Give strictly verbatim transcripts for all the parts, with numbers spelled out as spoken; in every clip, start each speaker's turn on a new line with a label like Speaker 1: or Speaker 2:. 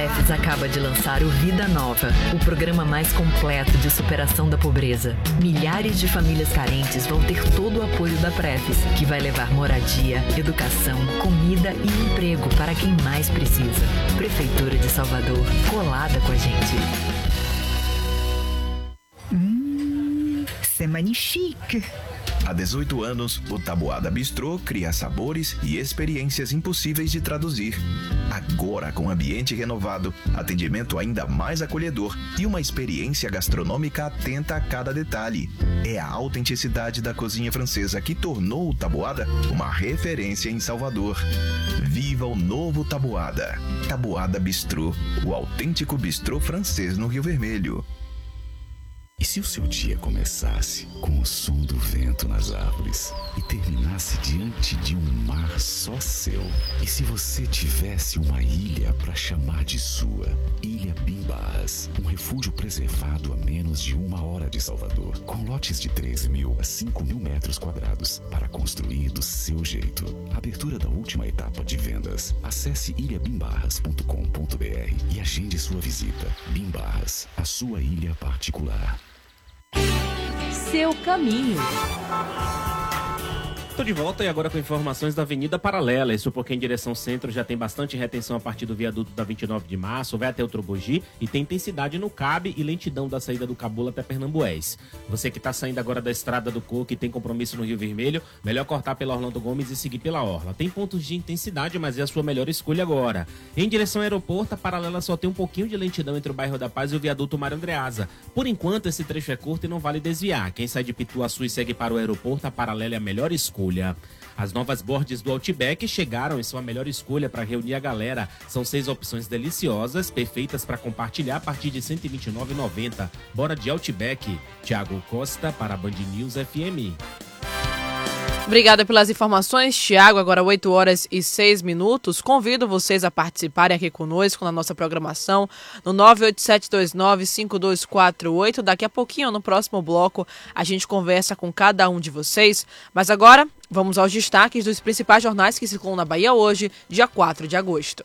Speaker 1: Prefis acaba de lançar o Vida Nova, o programa mais completo de superação da pobreza. Milhares de famílias carentes vão ter todo o apoio da Prefis, que vai levar moradia, educação, comida e emprego para quem mais precisa. Prefeitura de Salvador, colada com a gente.
Speaker 2: Hum, c'est magnifique.
Speaker 3: Há dezoito anos, o Taboada Bistrô cria sabores e experiências impossíveis de traduzir. Agora, com ambiente renovado, atendimento ainda mais acolhedor e uma experiência gastronômica atenta a cada detalhe. É a autenticidade da cozinha francesa que tornou o Taboada uma referência em Salvador. Viva o novo Taboada. Taboada Bistrô, o autêntico bistrô francês no Rio Vermelho.
Speaker 4: E se o seu dia começasse com o som do vento nas árvores e terminasse diante de um mar só seu? E se você tivesse uma ilha para chamar de sua? Ilha Bimbarras, um refúgio preservado a menos de uma hora de Salvador, com lotes de três mil a cinco mil metros quadrados para construir do seu jeito. Abertura da última etapa de vendas. Acesse ilha bimbarras ponto com ponto b r e agende sua visita. Bimbarras, a sua ilha particular.
Speaker 5: Seu caminho.
Speaker 6: Estou de volta e agora com informações da Avenida Paralela. Isso porque em direção centro já tem bastante retenção a partir do viaduto da vinte e nove de março, vai até o Trobogi e tem intensidade no Cabe e lentidão da saída do Cabula até Pernambués. Você que está saindo agora da Estrada do Coco e tem compromisso no Rio Vermelho, melhor cortar pela Orlando Gomes e seguir pela Orla. Tem pontos de intensidade, mas é a sua melhor escolha agora. Em direção ao aeroporto, a Paralela só tem um pouquinho de lentidão entre o bairro da Paz e o viaduto Mário Andreasa. Por enquanto, esse trecho é curto e não vale desviar. Quem sai de Pituaçu e segue para o aeroporto, a Paralela é a melhor escolha. As novas bordes do Outback chegaram e são a melhor escolha para reunir a galera. São seis opções deliciosas, perfeitas para compartilhar a partir de cento e vinte e nove reais e noventa centavos. Bora de Outback. Thiago Costa para a Band News F M.
Speaker 7: Obrigada pelas informações, Tiago. Agora oito horas e seis minutos. Convido vocês a participarem aqui conosco na nossa programação no nove oito sete dois nove cinco dois quatro oito. Daqui a pouquinho, no próximo bloco, a gente conversa com cada um de vocês. Mas agora, vamos aos destaques dos principais jornais que circulam na Bahia hoje, dia quatro de agosto.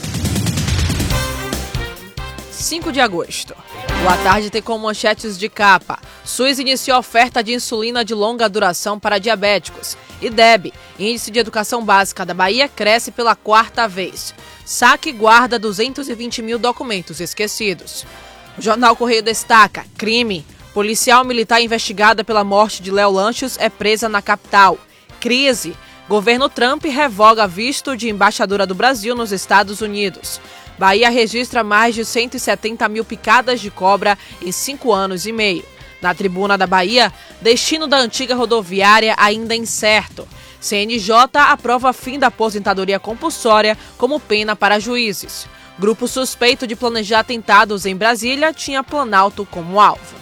Speaker 7: cinco de agosto. Boa tarde tem como manchetes de capa. SUS inicia oferta de insulina de longa duração para diabéticos. IDEB, Índice de Educação Básica da Bahia, cresce pela quarta vez. Saque guarda duzentos e vinte mil documentos esquecidos. O Jornal Correio destaca: crime. Policial militar investigada pela morte de Léo Lanchos é presa na capital. Crise. Governo Trump revoga visto de embaixadora do Brasil nos Estados Unidos. Bahia registra mais de cento e setenta mil picadas de cobra em cinco anos e meio. Na Tribuna da Bahia, destino da antiga rodoviária ainda incerto. C N J aprova fim da aposentadoria compulsória como pena para juízes. Grupo suspeito de planejar atentados em Brasília tinha Planalto como alvo.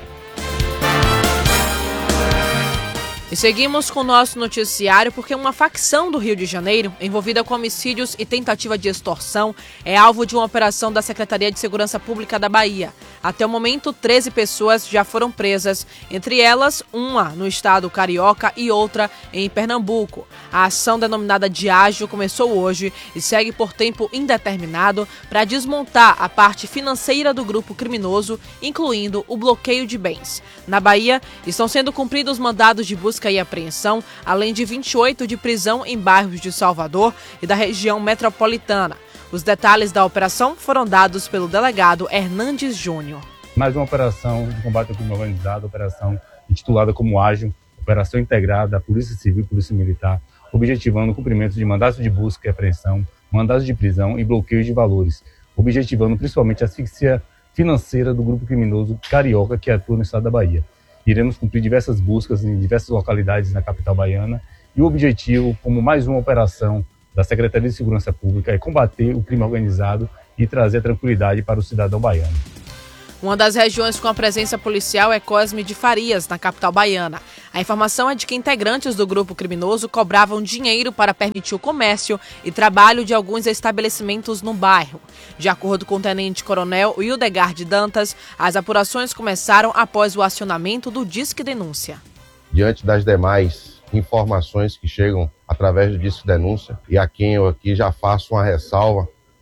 Speaker 7: E seguimos com o nosso noticiário porque uma facção do Rio de Janeiro, envolvida com homicídios e tentativa de extorsão, é alvo de uma operação da Secretaria de Segurança Pública da Bahia. Até o momento, treze pessoas já foram presas, entre elas uma no estado carioca e outra em Pernambuco. A ação denominada Diágio começou hoje e segue por tempo indeterminado para desmontar a parte financeira do grupo criminoso, incluindo o bloqueio de bens. Na Bahia, estão sendo cumpridos mandados de busca e apreensão, além de vinte e oito de prisão em bairros de Salvador e da região metropolitana. Os detalhes da operação foram dados pelo delegado Hernandes Júnior.
Speaker 8: Mais uma operação de combate ao crime organizado, operação intitulada como Ágil, operação integrada da Polícia Civil e Polícia Militar, objetivando o cumprimento de mandados de busca e apreensão, mandados de prisão e bloqueios de valores, objetivando principalmente a asfixia financeira do grupo criminoso carioca que atua no estado da Bahia. Iremos cumprir diversas buscas em diversas localidades na capital baiana e o objetivo, como mais uma operação da Secretaria de Segurança Pública, é combater o crime organizado e trazer tranquilidade para o cidadão baiano.
Speaker 7: Uma das regiões com a presença policial é Cosme de Farias, na capital baiana. A informação é de que integrantes do grupo criminoso cobravam dinheiro para permitir o comércio e trabalho de alguns estabelecimentos no bairro. De acordo com o tenente-coronel Hildegard Dantas, as apurações começaram após o acionamento do Disque Denúncia.
Speaker 9: Diante das demais informações que chegam através do Disque Denúncia, e a quem eu aqui já faço uma ressalva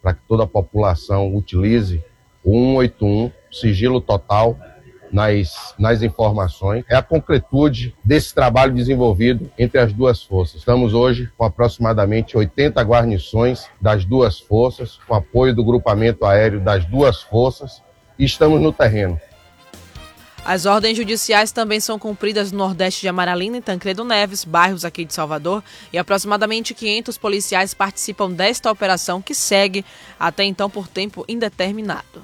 Speaker 9: para que toda a população utilize o cento e oitenta e um, sigilo total nas, nas informações. É a concretude desse trabalho desenvolvido entre as duas forças. Estamos hoje com aproximadamente oitenta guarnições das duas forças, com apoio do grupamento aéreo das duas forças, e estamos no terreno.
Speaker 7: As ordens judiciais também são cumpridas no Nordeste de Amaralina e Tancredo Neves, bairros aqui de Salvador, e aproximadamente quinhentos policiais participam desta operação que segue até então por tempo indeterminado.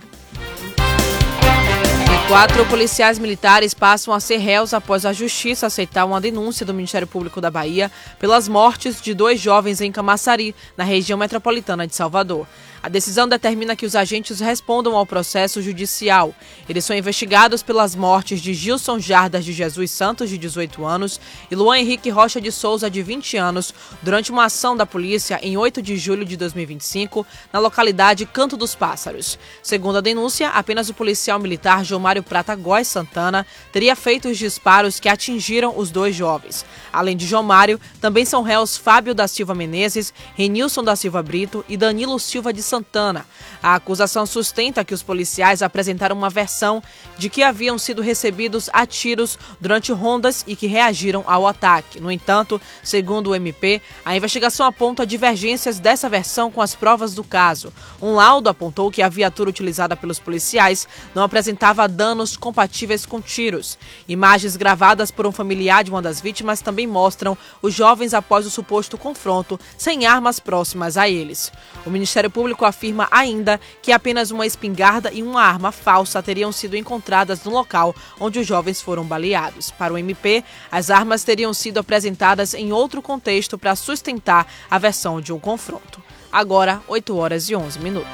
Speaker 7: Quatro policiais militares passam a ser réus após a Justiça aceitar uma denúncia do Ministério Público da Bahia pelas mortes de dois jovens em Camaçari, na região metropolitana de Salvador. A decisão determina que os agentes respondam ao processo judicial. Eles são investigados pelas mortes de Gilson Jardas de Jesus Santos, de dezoito anos, e Luan Henrique Rocha de Souza, de vinte anos, durante uma ação da polícia em oito de julho de dois mil e vinte e cinco, na localidade Canto dos Pássaros. Segundo a denúncia, apenas o policial militar Jomário Prata Góes Santana teria feito os disparos que atingiram os dois jovens. Além de Jomário, também são réus Fábio da Silva Menezes, Renilson da Silva Brito e Danilo Silva de Santana. A acusação sustenta que os policiais apresentaram uma versão de que haviam sido recebidos a tiros durante rondas e que reagiram ao ataque. No entanto, segundo o M P, a investigação aponta divergências dessa versão com as provas do caso. Um laudo apontou que a viatura utilizada pelos policiais não apresentava danos compatíveis com tiros. Imagens gravadas por um familiar de uma das vítimas também mostram os jovens após o suposto confronto, sem armas próximas a eles. O Ministério Público afirma ainda que apenas uma espingarda e uma arma falsa teriam sido encontradas no local onde os jovens foram baleados. Para o M P, as armas teriam sido apresentadas em outro contexto para sustentar a versão de um confronto. Agora, oito horas e onze minutos.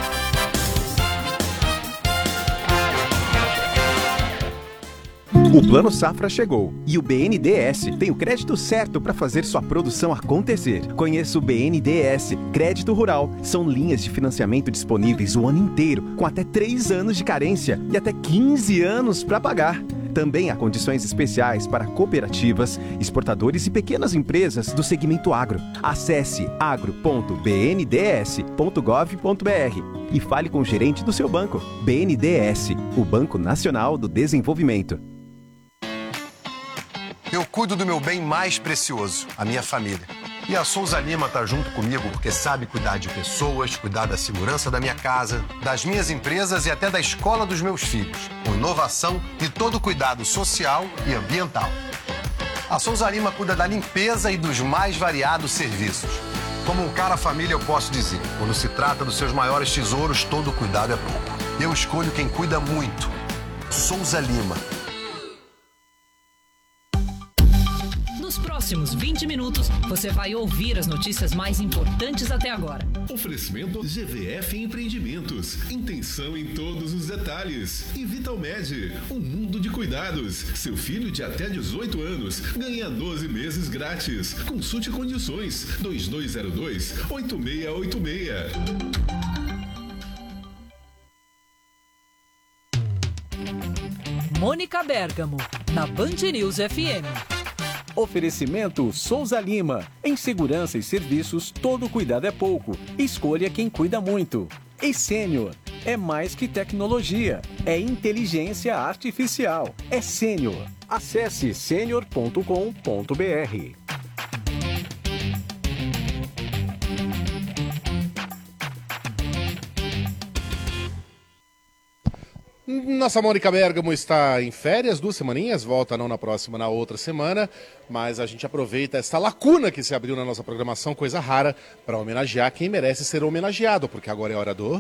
Speaker 10: O Plano Safra chegou e o B N D E S tem o crédito certo para fazer sua produção acontecer. Conheça o B N D E S Crédito Rural. São linhas de financiamento disponíveis o ano inteiro, com até três anos de carência e até quinze anos para pagar. Também há condições especiais para cooperativas, exportadores e pequenas empresas do segmento agro. Acesse agro ponto b n d s ponto gov ponto b r e fale com o gerente do seu banco. B N D E S, o Banco Nacional do Desenvolvimento.
Speaker 11: Eu cuido do meu bem mais precioso, a minha família. E a Souza Lima tá junto comigo porque sabe cuidar de pessoas, cuidar da segurança da minha casa, das minhas empresas e até da escola dos meus filhos, com inovação e todo cuidado social e ambiental. A Souza Lima cuida da limpeza e dos mais variados serviços. Como um cara família, eu posso dizer, quando se trata dos seus maiores tesouros, todo cuidado é pouco. Eu escolho quem cuida muito. Souza Lima.
Speaker 12: Nos próximos vinte minutos, você vai ouvir as notícias mais importantes até agora.
Speaker 13: Oferecimento G V F Empreendimentos. Intenção em todos os detalhes. E Vitalmed, um mundo de cuidados. Seu filho de até dezoito anos ganha doze meses grátis. Consulte condições. dois dois zero dois, oito seis oito seis.
Speaker 12: Mônica Bergamo, na Band News F M.
Speaker 14: Oferecimento Souza Lima. Em segurança e serviços, todo cuidado é pouco. Escolha quem cuida muito. E Sênior. É mais que tecnologia. É inteligência artificial. É Sênior. Acesse sênior ponto com ponto b r.
Speaker 15: Nossa Mônica Bergamo está em férias, duas semaninhas, volta não na próxima, na outra semana, mas a gente aproveita essa lacuna que se abriu na nossa programação, coisa rara, para homenagear quem merece ser homenageado, porque agora é hora do...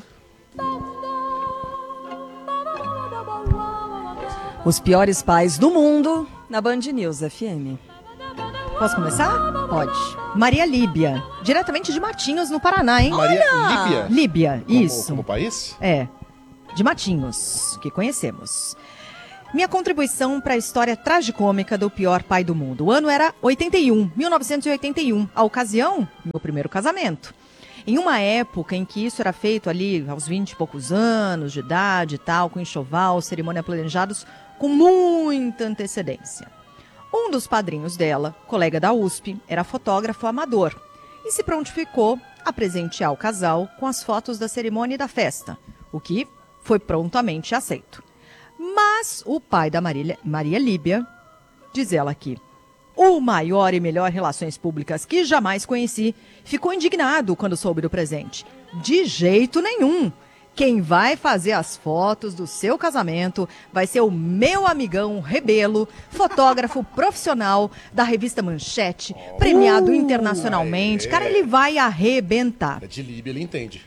Speaker 16: Os piores pais do mundo na Band News F M. Posso começar? Pode. Maria Líbia, diretamente de Matinhos, no Paraná, hein?
Speaker 15: Maria Olha! Líbia?
Speaker 16: Líbia,
Speaker 15: como,
Speaker 16: isso.
Speaker 15: Como país?
Speaker 16: É. De Matinhos, que conhecemos. Minha contribuição para a história tragicômica do pior pai do mundo. O ano era oitenta e um, mil novecentos e oitenta e um. A ocasião, meu primeiro casamento. Em uma época em que isso era feito ali aos vinte e poucos anos de idade e tal, com enxoval, cerimônia planejados com muita antecedência. Um dos padrinhos dela, colega da U S P, era fotógrafo amador e se prontificou a presentear o casal com as fotos da cerimônia e da festa, o que foi prontamente aceito. Mas o pai da Marília, Maria Líbia, diz ela aqui, o maior e melhor relações públicas que jamais conheci, ficou indignado quando soube do presente. De jeito nenhum! Quem vai fazer as fotos do seu casamento vai ser o meu amigão Rebelo, fotógrafo profissional da revista Manchete, premiado uh, internacionalmente. Aê. Cara, ele vai arrebentar.
Speaker 15: É de Líbia, ele entende.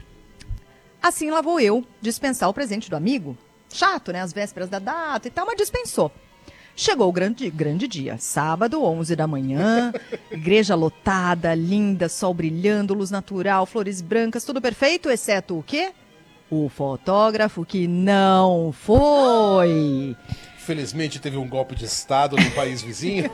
Speaker 16: Assim lá vou eu dispensar o presente do amigo. Chato, né? As vésperas da data e tal, mas dispensou. Chegou o grande, grande dia, sábado, onze da manhã, igreja lotada, linda, sol brilhando, luz natural, flores brancas, tudo perfeito, exceto o quê? O fotógrafo que não foi.
Speaker 15: Felizmente teve um golpe de estado no país vizinho.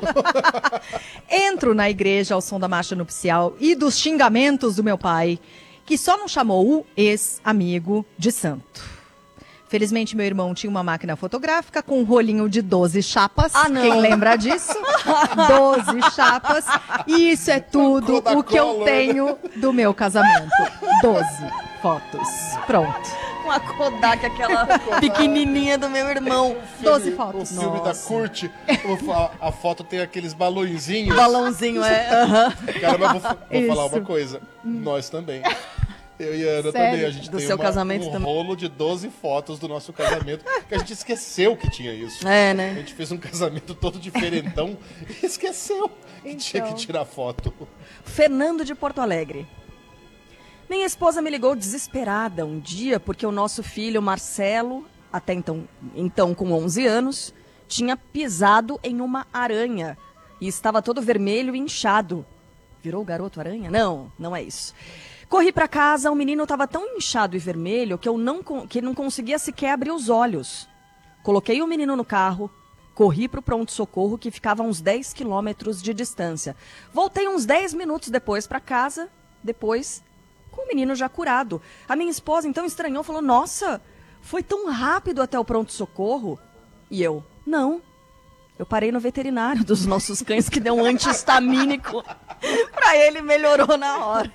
Speaker 16: Entro na igreja ao som da marcha nupcial e dos xingamentos do meu pai, que só não chamou o ex-amigo de santo. Felizmente, meu irmão tinha uma máquina fotográfica com um rolinho de doze chapas. Ah, não. Quem lembra disso? doze chapas. E isso é tudo o que eu tenho do meu casamento. doze fotos. Pronto.
Speaker 17: Uma Kodak, aquela pequenininha do meu irmão.
Speaker 16: doze fotos.
Speaker 15: O filme Nossa. da Curte, a, a foto tem aqueles balãozinhos.
Speaker 17: Balãozinho, é. Uhum.
Speaker 15: Cara, mas vou, vou falar uma coisa. Nós também. Eu e a Ana Sério? também, a gente
Speaker 17: do
Speaker 15: tem
Speaker 17: seu
Speaker 15: uma,
Speaker 17: casamento
Speaker 15: um
Speaker 17: também.
Speaker 15: rolo de doze fotos do nosso casamento, que a gente esqueceu que tinha isso.
Speaker 17: É, né?
Speaker 15: A gente fez um casamento todo diferentão e esqueceu que então... tinha que tirar foto.
Speaker 17: Fernando de Porto Alegre. Minha esposa me ligou desesperada um dia porque o nosso filho Marcelo, até então, então com onze anos, tinha pisado em uma aranha e estava todo vermelho e inchado. Virou o garoto aranha? Não, não é isso. Corri para casa, o menino estava tão inchado e vermelho que eu não, que não conseguia sequer abrir os olhos. Coloquei o menino no carro, corri para o pronto-socorro que ficava a uns dez quilômetros de distância. Voltei uns dez minutos depois para casa, depois com o menino já curado. A minha esposa então estranhou, falou, nossa, foi tão rápido até o pronto-socorro? E eu, não. Eu parei no veterinário dos nossos cães que deu um antihistamínico pra ele, melhorou na hora.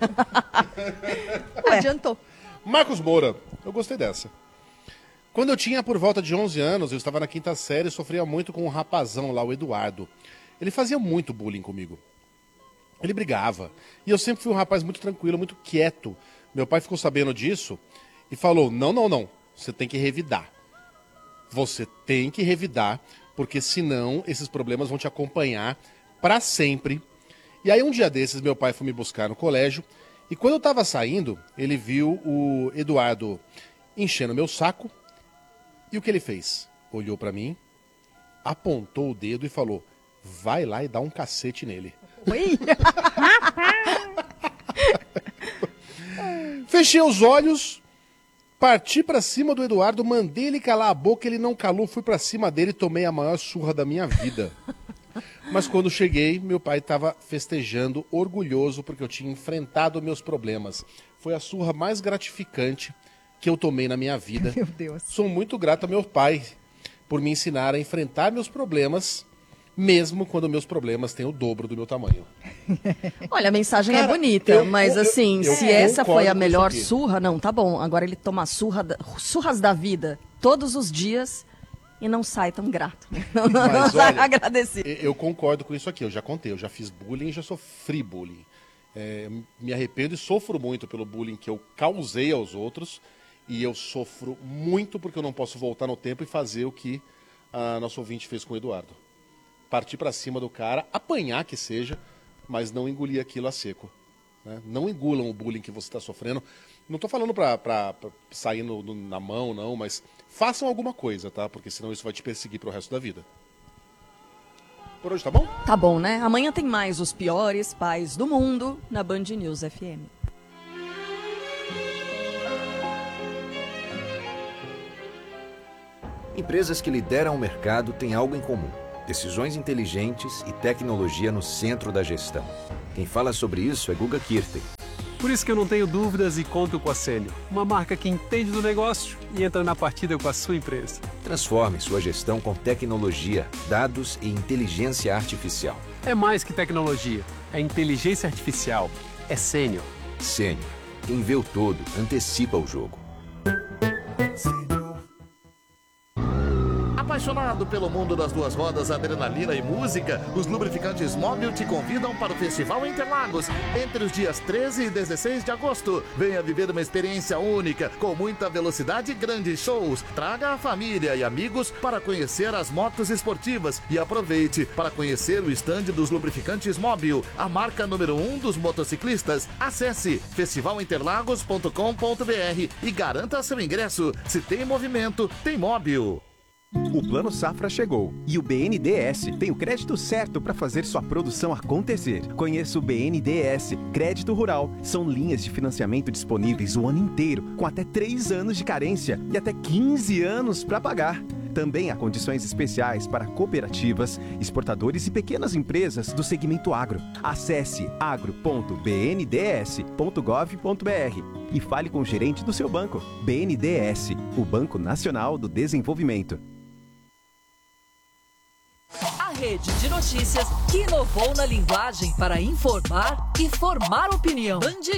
Speaker 16: Adiantou.
Speaker 15: Marcos Moura, eu gostei dessa. Quando eu tinha por volta de onze anos, eu estava na quinta série e sofria muito com um rapazão lá, o Eduardo. Ele fazia muito bullying comigo. Ele brigava. E eu sempre fui um rapaz muito tranquilo, muito quieto. Meu pai ficou sabendo disso e falou, não, não, não, você tem que revidar. Você tem que revidar, porque senão esses problemas vão te acompanhar para sempre. E aí um dia desses meu pai foi me buscar no colégio e quando eu estava saindo, ele viu o Eduardo enchendo meu saco e o que ele fez? Olhou para mim, apontou o dedo e falou, vai lá e dá um cacete nele.
Speaker 16: Oi?
Speaker 15: Fechei os olhos, parti pra cima do Eduardo, mandei ele calar a boca, ele não calou, fui pra cima dele e tomei a maior surra da minha vida. Mas quando cheguei, meu pai estava festejando, orgulhoso, porque eu tinha enfrentado meus problemas. Foi a surra mais gratificante que eu tomei na minha vida.
Speaker 16: Meu Deus.
Speaker 15: Sou muito grato ao meu pai por me ensinar a enfrentar meus problemas, mesmo quando meus problemas têm o dobro do meu tamanho.
Speaker 17: Olha, a mensagem Cara, é bonita, eu, mas eu, assim, eu, eu, se eu essa foi a melhor surra, não, tá bom. Agora ele toma surra da, surras da vida todos os dias e não sai tão grato. Não, mas, não sai olha, agradecido.
Speaker 15: Eu concordo com isso aqui, eu já contei, eu já fiz bullying e já sofri bullying. É, me arrependo e sofro muito pelo bullying que eu causei aos outros e eu sofro muito porque eu não posso voltar no tempo e fazer o que a nossa ouvinte fez com o Eduardo. Partir pra cima do cara, apanhar que seja, mas não engolir aquilo a seco. Né? Não engulam o bullying que você está sofrendo. Não tô falando pra, pra, pra sair no, no, na mão, não, mas façam alguma coisa, tá? Porque senão isso vai te perseguir pro resto da vida. Por hoje tá bom?
Speaker 17: Tá bom, né? Amanhã tem mais Os Piores Pais do Mundo na Band News F M.
Speaker 18: Empresas que lideram o mercado têm algo em comum. Decisões inteligentes e tecnologia no centro da gestão. Quem fala sobre isso é Guga Kirten.
Speaker 19: Por isso que eu não tenho dúvidas e conto com a Sênior, uma marca que entende do negócio e entra na partida com a sua empresa.
Speaker 18: Transforme sua gestão com tecnologia, dados e inteligência artificial.
Speaker 19: É mais que tecnologia, é inteligência artificial, é Sênior.
Speaker 18: Sênior, Quem vê o todo, antecipa o jogo.
Speaker 20: Apaixonado pelo mundo das duas rodas, adrenalina e música, os lubrificantes Móbil te convidam para o Festival Interlagos entre os dias treze e dezesseis de agosto. Venha viver uma experiência única, com muita velocidade e grandes shows. Traga a família e amigos para conhecer as motos esportivas e aproveite para conhecer o estande dos lubrificantes Móbil, a marca número um dos motociclistas. Acesse festival interlagos ponto com ponto br e garanta seu ingresso. Se tem movimento, tem Móbil.
Speaker 10: O Plano Safra chegou e o B N D E S tem o crédito certo para fazer sua produção acontecer. Conheça o B N D E S Crédito Rural. São linhas de financiamento disponíveis o ano inteiro, com até três anos de carência e até quinze anos para pagar. Também há condições especiais para cooperativas, exportadores e pequenas empresas do segmento agro. Acesse agro ponto b n d s ponto gov ponto b r e fale com o gerente do seu banco. B N D E S, o Banco Nacional do Desenvolvimento.
Speaker 12: A rede de notícias que inovou na linguagem para informar e formar opinião. Band